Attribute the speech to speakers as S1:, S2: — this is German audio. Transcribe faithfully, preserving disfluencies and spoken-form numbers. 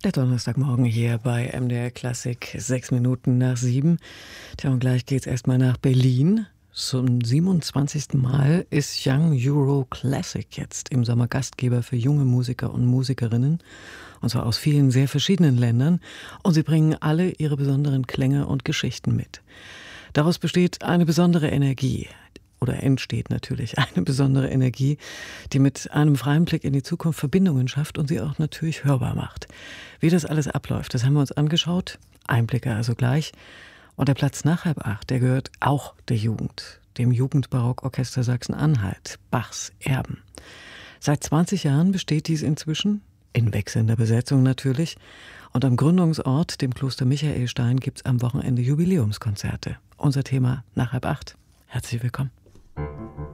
S1: Der Donnerstagmorgen hier bei M D R Klassik, sechs Minuten nach sieben. Tja, und gleich geht's erstmal nach Berlin. Zum siebenundzwanzigsten Mal ist Young Euro Classic jetzt im Sommer Gastgeber für junge Musiker und Musikerinnen. Und zwar aus vielen sehr verschiedenen Ländern. Und sie bringen alle ihre besonderen Klänge und Geschichten mit. Daraus besteht eine besondere Energie. Oder entsteht natürlich eine besondere Energie, die mit einem freien Blick in die Zukunft Verbindungen schafft und sie auch natürlich hörbar macht. Wie das alles abläuft, das haben wir uns angeschaut. Einblicke also gleich. Und der Platz nach halb acht, der gehört auch der Jugend, dem Jugendbarockorchester Sachsen-Anhalt, Bachs Erben. Seit zwanzig Jahren besteht dies inzwischen, in wechselnder Besetzung natürlich. Und am Gründungsort, dem Kloster Michaelstein, gibt es am Wochenende Jubiläumskonzerte. Unser Thema nach halb acht. Herzlich willkommen.